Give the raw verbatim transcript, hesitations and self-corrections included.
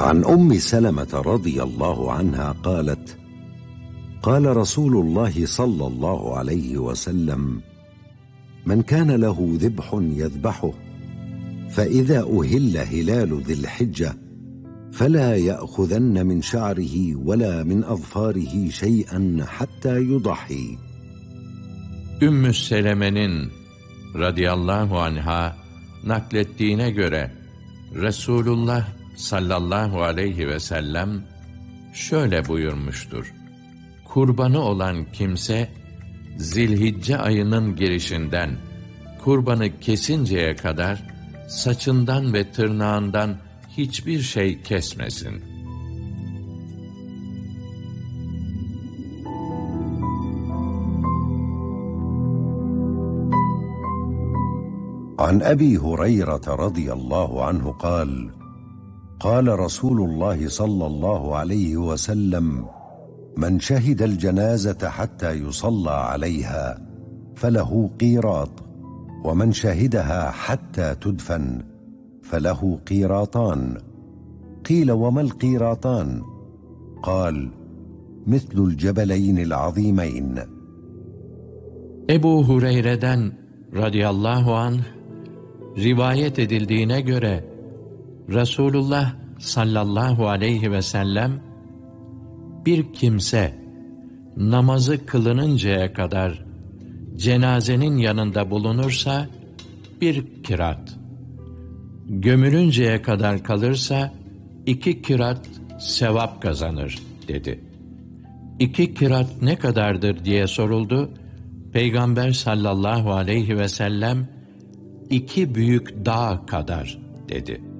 عن أم سلمة رضي الله عنها قالت: قال رسول الله صلى الله عليه وسلم: من كان له ذبح يذبحه فإذا أهل هلال ذي الحجة فلا يأخذن من شعره ولا من أظفاره شيئا حتى يضحي. Ümmü Seleme'nin radıyallahu anha naklettiğine göre Resulullah sallallahu aleyhi ve sellem şöyle buyurmuştur: kurbanı olan kimse Zilhicce ayının girişinden kurbanı kesinceye kadar saçından ve tırnağından hiçbir şey kesmesin. عن أبي هريرة رضي الله عنه قال: قال رسول الله صلى الله عليه وسلم: من شهد الجنازة حتى يصلى عليها فله قيراط، ومن شهدها حتى تدفن فله قيراطان. قيل: وما القيراطان؟ قال: مثل الجبلين العظيمين. Ebu Hureyre'den radıyallahu anh rivayet edildiğine göre Resulullah sallallahu aleyhi ve sellem bir kimse namazı kılınıncaya kadar cenazenin yanında bulunursa bir kirat, gömülünceye kadar kalırsa iki kirat sevap kazanır dedi. İki kirat ne kadardır diye soruldu. Peygamber sallallahu aleyhi ve sellem iki büyük dağ kadar dedi.